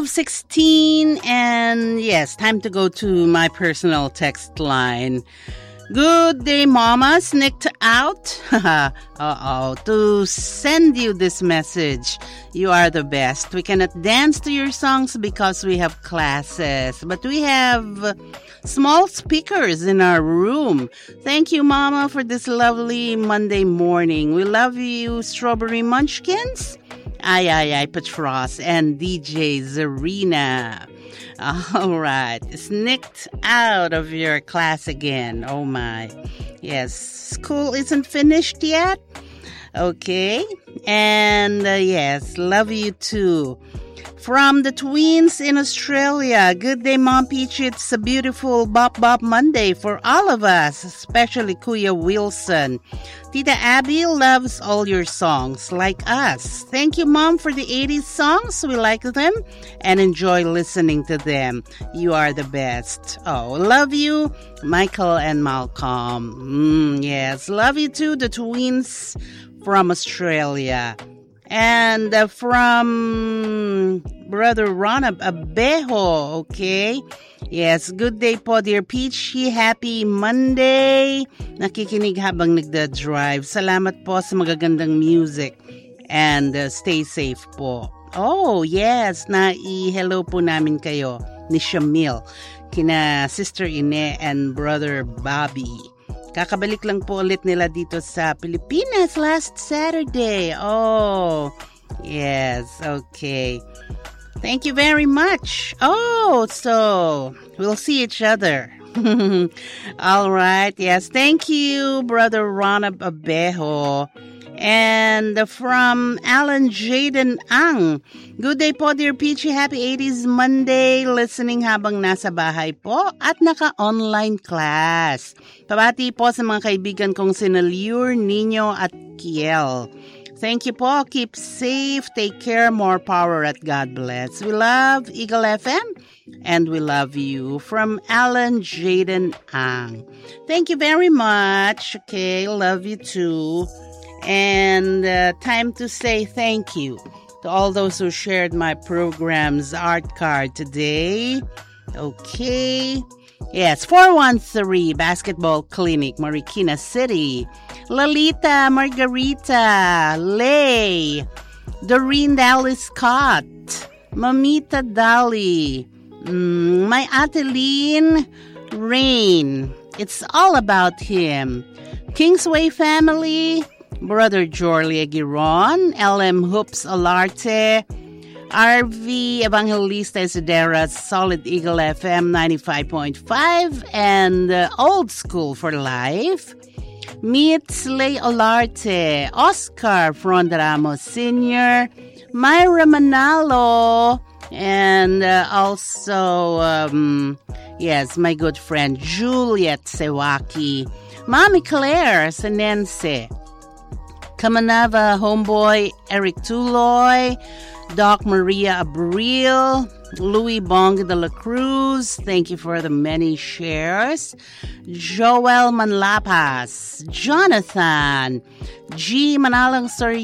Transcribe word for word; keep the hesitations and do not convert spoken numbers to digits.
sixteen, and yes, time to go to my personal text line. Good day, Mama. Snicked out. Uh-oh. To send you this message. You are the best. We cannot dance to your songs because we have classes. But we have small speakers in our room. Thank you, Mama, for this lovely Monday morning. We love you, Strawberry Munchkins. Ay, ay, ay, Patros and D J Zarina. All right. Snicked out of your class again. Oh, my. Yes. School isn't finished yet. Okay. And, uh, yes, love you too. From the twins in Australia, good day, Mom Peach. It's a beautiful Bop Bop Monday for all of us, especially Kuya Wilson. Tita Abby loves all your songs, like us. Thank you, Mom, for the eighties songs. We like them and enjoy listening to them. You are the best. Oh, love you, Michael and Malcolm. Mm, yes, love you too, the twins from Australia. And uh, from Brother Ron Abejo, okay? Yes, good day po, dear Peachy. Happy Monday. Nakikinig habang nagda-drive. Salamat po sa magagandang music. And uh, stay safe po. Oh, yes. Na-i-hello po namin kayo ni Shamil, kina Sister Ine and Brother Bobby. Kakabalik lang po ulit nila dito sa Pilipinas last Saturday. Oh, yes. Okay. Thank you very much. Oh, so we'll see each other. All right. Yes. Thank you, Brother Ron Abejo. And from Alan Jaden Ang. Good day po, dear Peachy. Happy eighties Monday. Listening habang nasa bahay po at naka-online class. Pabati po sa mga kaibigan kong sina Liur, Nino at Kiel. Thank you po. Keep safe. Take care. More power at God bless. We love Eagle F M and we love you. From Alan Jaden Ang. Thank you very much. Okay. Love you too. And uh, time to say thank you to all those who shared my program's art card today. Okay. Yes, four one three Basketball Clinic, Marikina City. Lalita, Margarita, Lay, Doreen Dallas Scott, Mamita Dali, mm, my Ateline, Rain. It's all about him. Kingsway family, Brother Jorly Aguiron, L M Hoops Olarte, R V Evangelista Isidera, Solid Eagle F M ninety-five point five, and uh, Old School for Life. Meet Slay Olarte, Oscar Frondaramo Senior, Myra Manalo, and uh, also, um, yes, my good friend Juliet Sewaki, Mami Claire Senense, Kamanava Homeboy Eric Tuloy, Doc Maria Abril, Louis Bong de la Cruz, thank you for the many shares. Joel Manlapas, Jonathan, G. Manalang Sir